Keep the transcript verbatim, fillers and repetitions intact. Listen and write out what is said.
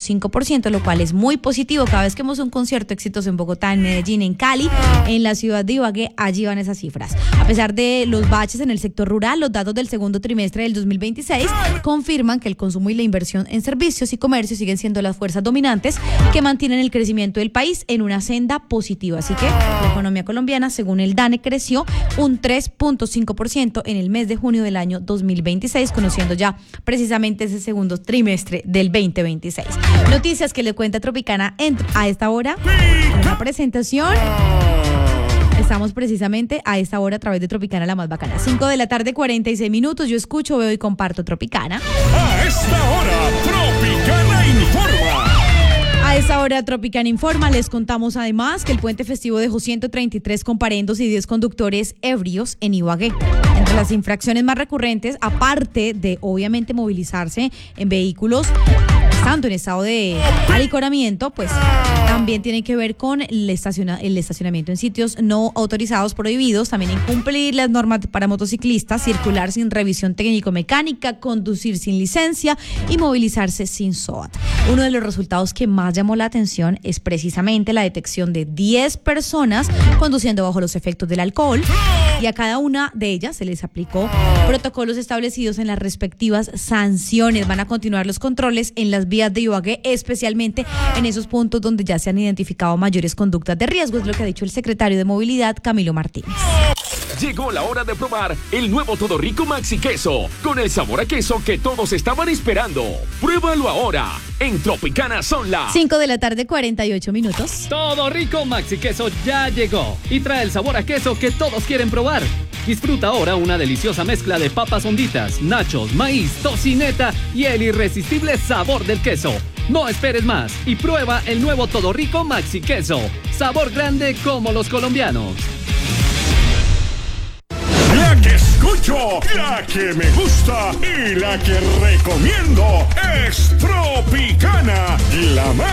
cinco por ciento, lo cual es muy positivo. Cada vez que hemos un concierto exitoso en Bogotá, en Medellín, en Cali, en la ciudad de Ibagué, allí van esas cifras. A pesar de los baches en el sector rural, los datos del segundo trimestre del dos mil veintiséis confirman que el consumo y la inversión en servicios y comercio siguen siendo las fuerzas dominantes que mantienen el crecimiento del país en una senda positiva. Así que la economía colombiana, según el DANE, creció un tres punto cinco por ciento en el mes de junio del año dos mil veintiséis, conociendo ya precisamente ese segundo trimestre del veinte veintiséis. Noticias que le cuenta Tropicana en, a esta hora, en una presentación. Estamos precisamente a esta hora a través de Tropicana, la más bacana. cinco de la tarde, cuarenta y seis minutos. Yo escucho, veo y comparto Tropicana. A esta hora, Tropicana informa. A esta hora, Tropicana informa. Les contamos además que el puente festivo dejó ciento treinta y tres comparendos y diez conductores ebrios en Ibagué. Entre las infracciones más recurrentes, aparte de obviamente movilizarse en vehículos tanto en estado de alicoramiento, pues también tiene que ver con el, estaciona, el estacionamiento en sitios no autorizados, prohibidos, también incumplir las normas para motociclistas, circular sin revisión técnico-mecánica, conducir sin licencia y movilizarse sin S O A T. Uno de los resultados que más llamó la atención es precisamente la detección de diez personas conduciendo bajo los efectos del alcohol, y a cada una de ellas se les aplicó protocolos establecidos en las respectivas sanciones. Van a continuar los controles en las vías de Ibagué, especialmente en esos puntos donde ya se han identificado mayores conductas de riesgo, es lo que ha dicho el secretario de Movilidad, Camilo Martínez. Llegó la hora de probar el nuevo Todo Rico Maxi Queso, con el sabor a queso que todos estaban esperando. Pruébalo ahora. En Tropicana son las cinco de la tarde, cuarenta y ocho minutos. Todo Rico Maxi Queso ya llegó y trae el sabor a queso que todos quieren probar. Disfruta ahora una deliciosa mezcla de papas honditas, nachos, maíz, tocineta y el irresistible sabor del queso. No esperes más y prueba el nuevo Todo Rico Maxi Queso. Sabor grande como los colombianos. La que escucho, la que me gusta y la que recomiendo es Tropicana, la más